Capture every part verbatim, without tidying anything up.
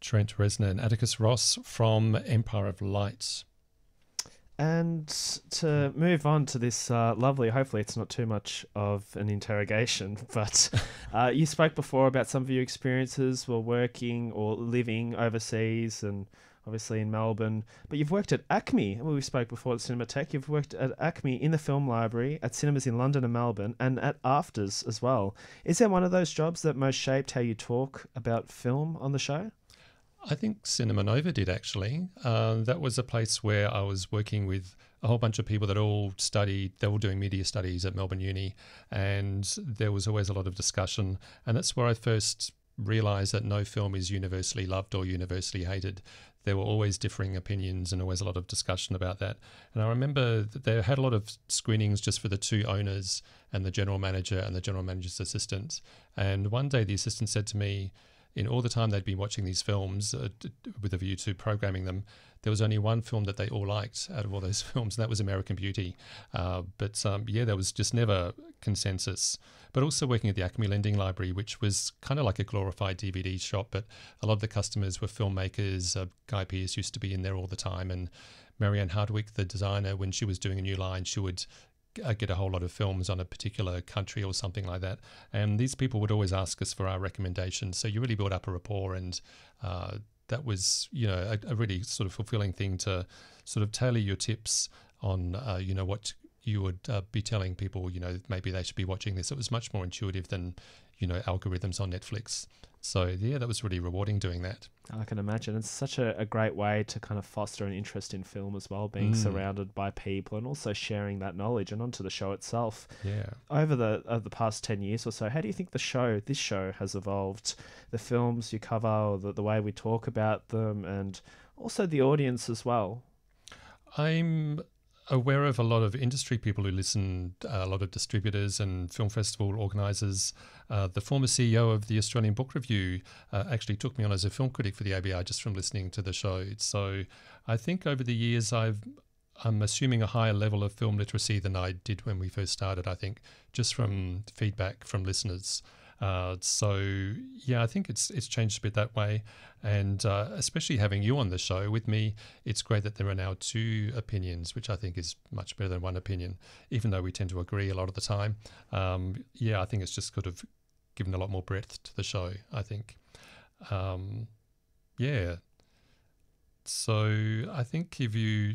Trent Reznor and Atticus Ross from Empire of Light. And to move on to this uh, lovely, hopefully it's not too much of an interrogation, but uh, you spoke before about some of your experiences while working or living overseas and obviously in Melbourne. But you've worked at ACME, well, we spoke before at Cinematheque. You've worked at ACME in the film library, at cinemas in London and Melbourne, and at AFTRS as well. Is there one of those jobs that most shaped how you talk about film on the show? I think Cinema Nova did, actually. Uh, that was a place where I was working with a whole bunch of people that all studied, they were doing media studies at Melbourne Uni, and there was always a lot of discussion. And that's where I first realised that no film is universally loved or universally hated. There were always differing opinions and always a lot of discussion about that. And I remember that they had a lot of screenings just for the two owners and the general manager and the general manager's assistant. And one day the assistant said to me, in all the time they'd been watching these films uh, with a view to programming them, there was only one film that they all liked out of all those films, and that was American Beauty. Uh, but um, yeah, there was just never consensus. But also working at the ACME Lending Library, which was kind of like a glorified D V D shop, but a lot of the customers were filmmakers. Uh, Guy Pearce used to be in there all the time, and Marianne Hardwick, the designer, when she was doing a new line, she would uh, get a whole lot of films on a particular country or something like that. And these people would always ask us for our recommendations. So you really build up a rapport, and uh, that was, you know, a, a really sort of fulfilling thing to sort of tailor your tips on, uh, you know, what you would uh, be telling people, you know, maybe they should be watching this. It was much more intuitive than, you know, algorithms on Netflix. So yeah, that was really rewarding doing that. I can imagine. It's such a, a great way to kind of foster an interest in film as well, being mm. surrounded by people and also sharing that knowledge and onto the show itself. Yeah. Over the over the past ten years or so, how do you think the show, this show has evolved? The films you cover, or the, the way we talk about them, and also the audience as well? I'm aware of a lot of industry people who listen, uh, a lot of distributors and film festival organisers. Uh, the former C E O of the Australian Book Review uh, actually took me on as a film critic for the A B I just from listening to the show. So I think over the years I've, I'm assuming a higher level of film literacy than I did when we first started, I think, just from feedback from listeners. Uh, so yeah, I think it's it's changed a bit that way, and uh, especially having you on the show with me, it's great that there are now two opinions, which I think is much better than one opinion, even though we tend to agree a lot of the time. Um, yeah, I think it's just sort of given a lot more breadth to the show, I think. Um, yeah. So I think if you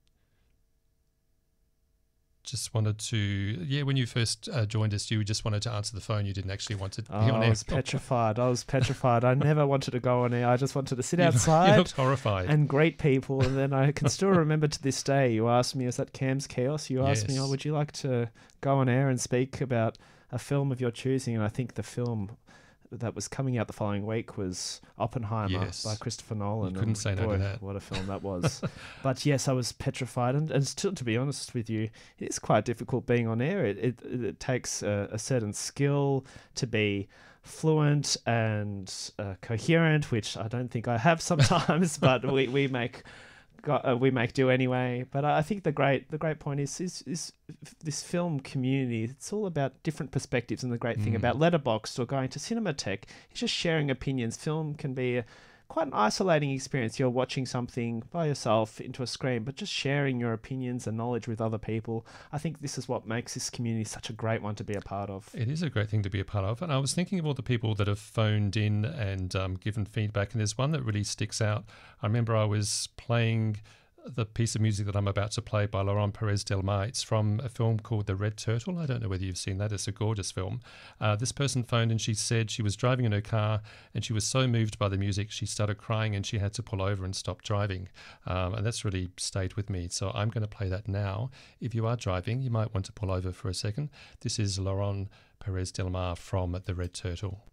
just wanted to, yeah, when you first uh, joined us, you just wanted to answer the phone. You didn't actually want to be oh, on air. I was petrified. I was petrified. I never wanted to go on air. I just wanted to sit outside you looked horrified. and greet people. And then I can still remember to this day, you asked me, is that Cam's Chaos? You asked yes. me, oh, would you like to go on air and speak about a film of your choosing? And I think the film that was coming out the following week was Oppenheimer yes. by Christopher Nolan. You couldn't and say boy, no to that. What a film that was. But yes, I was petrified. And, and still, to be honest with you, it is quite difficult being on air. It it, it takes a, a certain skill to be fluent and uh, coherent, which I don't think I have sometimes, but we, we make... Got, uh, we make do anyway. But I think the great the great point is, is is this film community. It's all about different perspectives, and the great thing Mm. about Letterboxd or going to Cinematheque is just sharing opinions. Film can be a, quite an isolating experience. You're watching something by yourself into a screen, but just sharing your opinions and knowledge with other people. I think this is what makes this community such a great one to be a part of. It is a great thing to be a part of. And I was thinking of all the people that have phoned in and um, given feedback, and there's one that really sticks out. I remember I was playing the piece of music that I'm about to play by Laurent Perez Del Mar. It's from a film called The Red Turtle. I don't know whether you've seen that. It's a gorgeous film. Uh, this person phoned and she said she was driving in her car and she was so moved by the music she started crying and she had to pull over and stop driving. Um, and that's really stayed with me. So I'm going to play that now. If you are driving, you might want to pull over for a second. This is Laurent Perez Del Mar from The Red Turtle.